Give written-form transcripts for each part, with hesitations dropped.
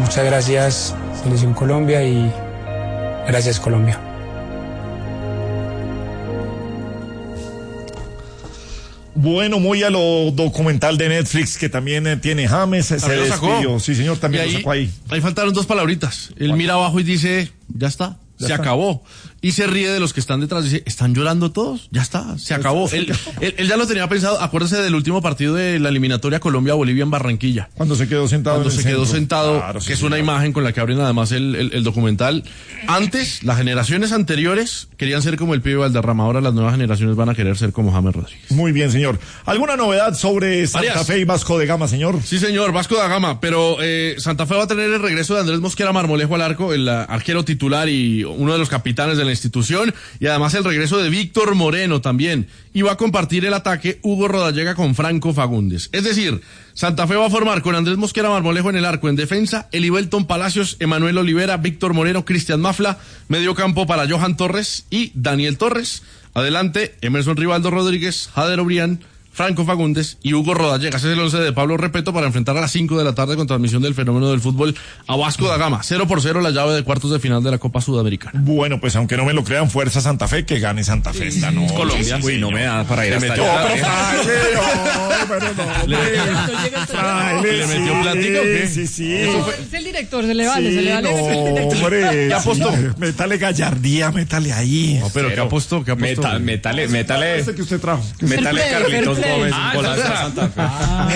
Muchas gracias, Selección Colombia, y gracias, Colombia. Bueno, muy a lo documental de Netflix que también tiene James, se despidió. Sí, señor, también lo sacó ahí. Ahí faltaron 2 palabritas. Él mira abajo y dice, ya está. Se acabó. Y se ríe de los que están detrás. Dice, ¿están llorando todos? Ya está, se acabó. Él ya lo tenía pensado. Acuérdese del último partido de la eliminatoria Colombia-Bolivia en Barranquilla. Cuando se quedó sentado. Claro, que es una imagen con la que abren además el documental. Antes, las generaciones anteriores querían ser como el pibe Valderrama. Ahora las nuevas generaciones van a querer ser como James Rodríguez. Muy bien, señor. ¿Alguna novedad sobre Santa Fe y Vasco da Gama, señor? Sí, señor, Vasco da Gama. Pero Santa Fe va a tener el regreso de Andrés Mosquera Marmolejo al arco, el arquero titular y uno de los capitanes de la institución, y además el regreso de Víctor Moreno también, y va a compartir el ataque Hugo Rodallega con Franco Fagundes. Es decir, Santa Fe va a formar con Andrés Mosquera Marmolejo en el arco, en defensa, Elibelton Palacios, Emanuel Olivera, Víctor Moreno, Cristian Mafla, medio campo para Johan Torres y Daniel Torres, adelante Emerson Rivaldo Rodríguez, Jader Obrián, Franco Fagundes y Hugo Rodallega. Ese es el 11 de Pablo Repeto para enfrentar a las 5 de la tarde con transmisión del Fenómeno del Fútbol a Vasco da Gama. 0-0 la llave de cuartos de final de la Copa Sudamericana. Bueno, pues aunque no me lo crean, fuerza Santa Fe, que gane Santa Fe esta noche. Colombia. Uy, no me da para ir hasta allá. ¿Le metió plática o qué? Sí. Es el director, se le vale. Hombre, ¿Qué apostó? Métale gallardía, métale ahí. No, pero ¿qué apostó? Métale. Ese que usted trajo. Métale Carlitos Gómez, golazo a Santa Fe.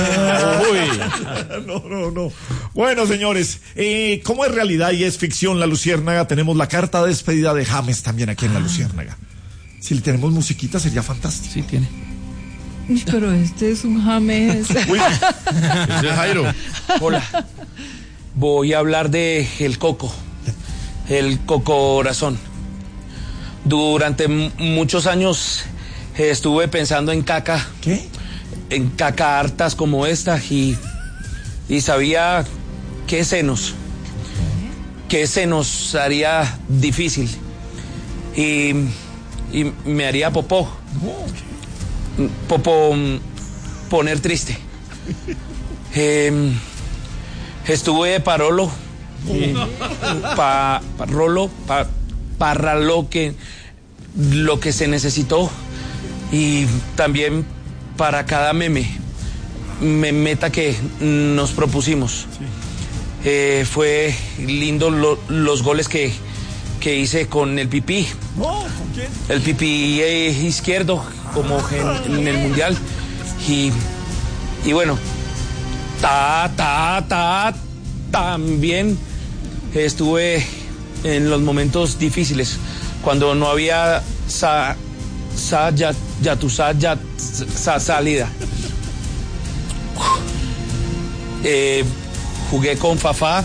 No. Bueno, señores, ¿cómo es realidad y es ficción La Luciérnaga? Tenemos la carta de despedida de James también aquí en La Luciérnaga. Si le tenemos musiquita sería fantástico. Sí, tiene. Pero este es un James. Ese es Jairo. Hola. Voy a hablar de el coco corazón. Durante muchos años estuve pensando en caca. ¿Qué? En caca hartas como esta y sabía que se nos haría difícil y me haría popó poner triste. Estuve parolo para lo que se necesitó y también para cada meta que nos propusimos. Fue lindo los goles que hice con el pipí. ¿Con quién? El pipí izquierdo, como en el Mundial. Y bueno, también estuve en los momentos difíciles, cuando no había salida. Jugué con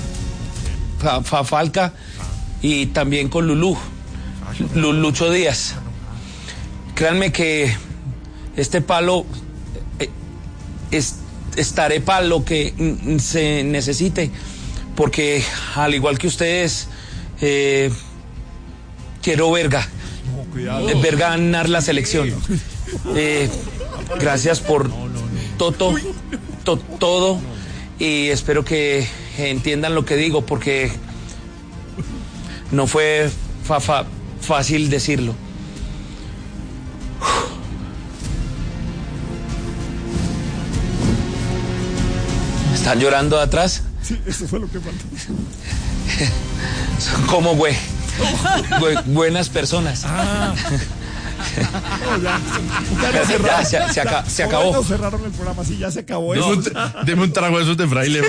Falca y también con Lucho Díaz. Créanme que este palo estaré para lo que se necesite, porque al igual que ustedes quiero verga ganar la selección. Gracias por todo y espero que entiendan lo que digo, porque no fue fácil decirlo. ¿Están llorando atrás? Sí, eso fue lo que faltó. Son como buenas personas. Se acabó. No, cerraron el programa, sí, ya se acabó. Deme un trago de esos de fraile.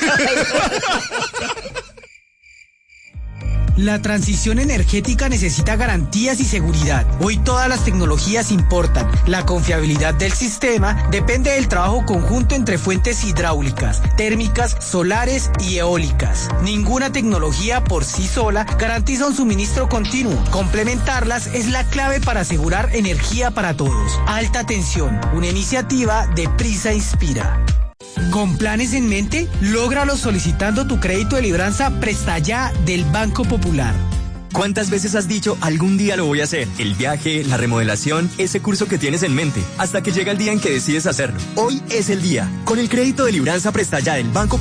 La transición energética necesita garantías y seguridad. Hoy todas las tecnologías importan. La confiabilidad del sistema depende del trabajo conjunto entre fuentes hidráulicas, térmicas, solares y eólicas. Ninguna tecnología por sí sola garantiza un suministro continuo. Complementarlas es la clave para asegurar energía para todos. Alta tensión, una iniciativa de Prisa Inspira. ¿Con planes en mente? Lógralo solicitando tu crédito de libranza Presta Ya del Banco Popular. ¿Cuántas veces has dicho algún día lo voy a hacer? El viaje, la remodelación, ese curso que tienes en mente, hasta que llega el día en que decides hacerlo. Hoy es el día. Con el crédito de libranza Presta Ya del Banco